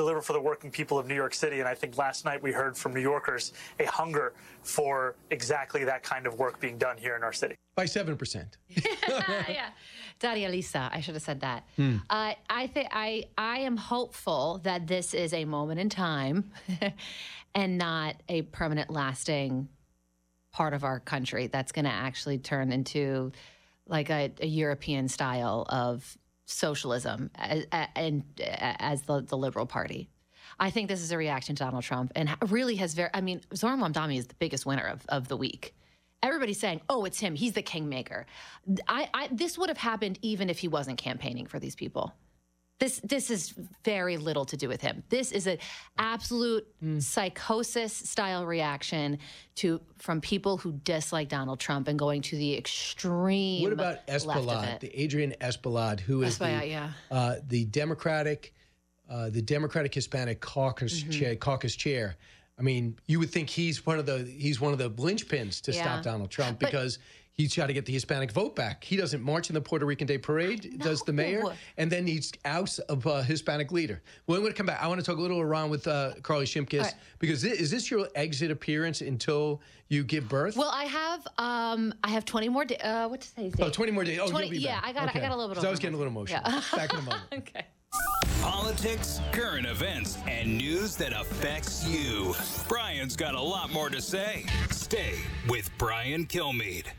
deliver for the working people of New York City. And I think last night we heard from New Yorkers a hunger for exactly that kind of work being done here in our city. By 7%. Yeah. Daria Lisa, I should have said that. I am hopeful that this is a moment in time and not a permanent lasting part of our country that's going to actually turn into like a European style of socialism as the Liberal Party. I think this is a reaction to Donald Trump and really has Zoran Mamdani is the biggest winner of the week. Everybody's saying, oh, it's him. He's the kingmaker. This would have happened even if he wasn't campaigning for these people. This is very little to do with him. This is an absolute psychosis-style reaction from people who dislike Donald Trump and going to the extreme. What about Espelad, the Adrian Espelad, who is the Democratic Hispanic caucus chair? I mean, you would think he's one of the linchpins to stop Donald Trump because he's got to get the Hispanic vote back. He doesn't march in the Puerto Rican Day Parade, does the mayor, and then he's out of a Hispanic leader. Well, I'm going to come back. I want to talk a little Iran with Carly Shimkus because is this your exit appearance until you give birth? Well, I have 20 more days. What today's date? Oh, 20 more days. Oh, 20, you'll be back. I got a little bit. I was getting a little emotional. Yeah. Back in a moment. Okay. Politics, current events, and news that affects you. Brian's got a lot more to say. Stay with Brian Kilmeade.